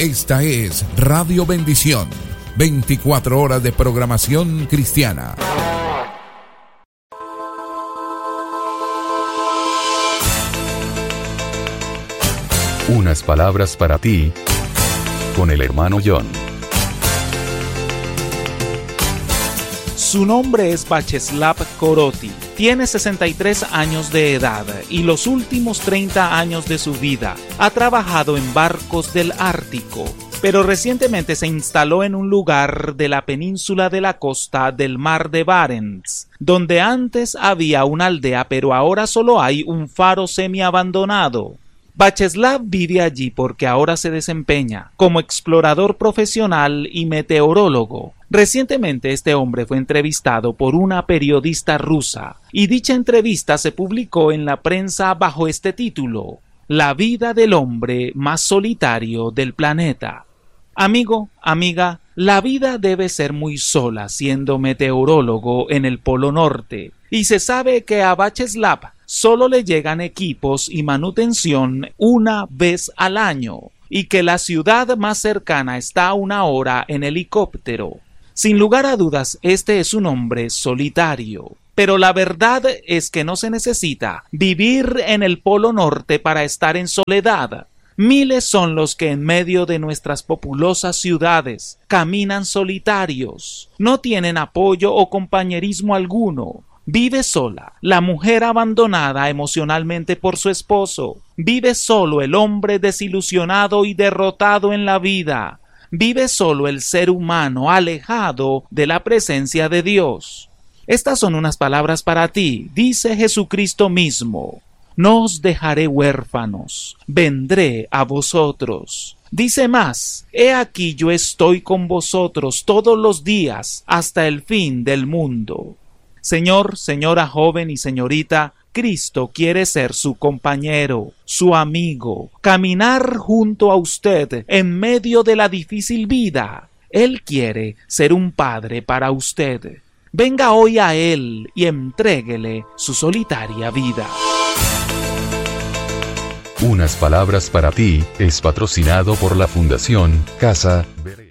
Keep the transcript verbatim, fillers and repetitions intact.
Esta es Radio Bendición, veinticuatro horas de programación cristiana. Unas palabras para ti, con el hermano John. Su nombre es Vacheslav Koroty. Tiene sesenta y tres años de edad y los últimos treinta años de su vida ha trabajado en barcos del Ártico, pero recientemente se instaló en un lugar de la península de la costa del mar de Barents, donde antes había una aldea, pero ahora solo hay un faro semiabandonado. Vacheslav vive allí porque ahora se desempeña como explorador profesional y meteorólogo. Recientemente este hombre fue entrevistado por una periodista rusa y dicha entrevista se publicó en la prensa bajo este título: La vida del hombre más solitario del planeta. Amigo, amiga, la vida debe ser muy sola siendo meteorólogo en el Polo Norte, y se sabe que a Vacheslav solo le llegan equipos y manutención una vez al año, y que la ciudad más cercana está a una hora en helicóptero. Sin lugar a dudas, este es un hombre solitario. Pero la verdad es que no se necesita vivir en el Polo Norte para estar en soledad. Miles son los que en medio de nuestras populosas ciudades caminan solitarios, no tienen apoyo o compañerismo alguno. Vive sola la mujer abandonada emocionalmente por su esposo. Vive solo el hombre desilusionado y derrotado en la vida. Vive solo el ser humano alejado de la presencia de Dios. Estas son unas palabras para ti, dice Jesucristo mismo. No os dejaré huérfanos, vendré a vosotros. Dice más, he aquí yo estoy con vosotros todos los días hasta el fin del mundo. Señor, señora joven y señorita, Cristo quiere ser su compañero, su amigo, caminar junto a usted en medio de la difícil vida. Él quiere ser un padre para usted. Venga hoy a Él y entréguele su solitaria vida. Unas palabras para ti es patrocinado por la Fundación Casa Ver-